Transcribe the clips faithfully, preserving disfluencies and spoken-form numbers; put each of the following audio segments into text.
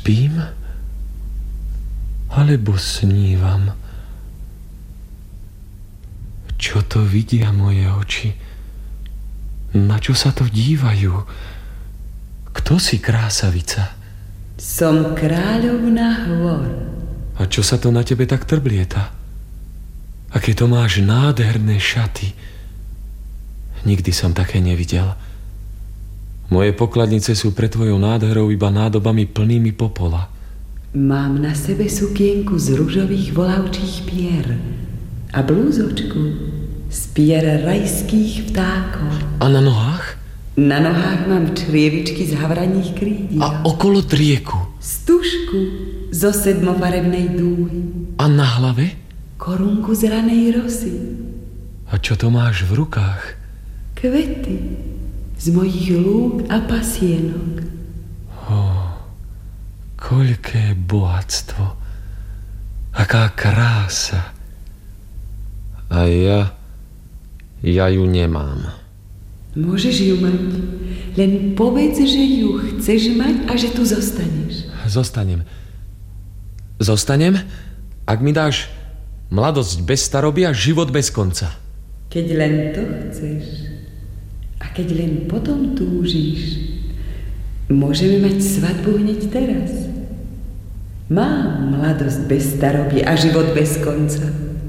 spím? Alebo snívam? Čo to vidia moje oči? Na čo sa to dívajú? Kto si, krásavica? Som kráľovna hôr. A čo sa to na tebe tak trblieta? Aké to máš nádherné šaty. Nikdy som také nevidel. Moje pokladnice sú pre tvojou nádherou iba nádobami plnými popola. Mám na sebe sukienku z ružových volavčích pier a blúzočku z pier rajských vtákov. A na nohách? Na nohách mám črievičky z havraních krídiel. A okolo drieku? Stužku zo sedmofarebnej dúhy. A na hlave? Korunku z ranej rosy. A čo to máš v rukách? Kvety z mojich lúk a pasienok. Oh, koľké bohatstvo. Aká krása. A ja, ja ju nemám. Môžeš ju mať, len povedz, že ju chceš mať a že tu zostaneš. Zostanem. Zostanem, ak mi dáš mladosť bez staroby a život bez konca. Keď len to chceš a keď len potom túžiš, môžeme mať svadbu hneď teraz. Mám mladosť bez staroby a život bez konca.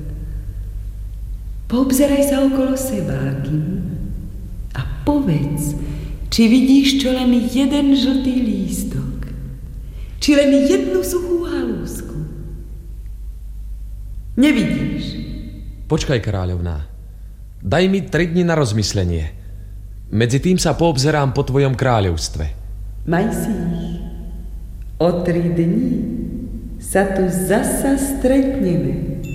Poobzeraj sa okolo seba, Kim, a povedz, či vidíš čo len jeden žltý lístok, či len jednu suchú halúsku. Nevidíš? Počkaj, kráľovná. Daj mi tri dni na rozmyslenie. Medzi tým sa poobzerám po tvojom kráľovstve. Maj si ich. O tri dni sa tu zasa stretneme.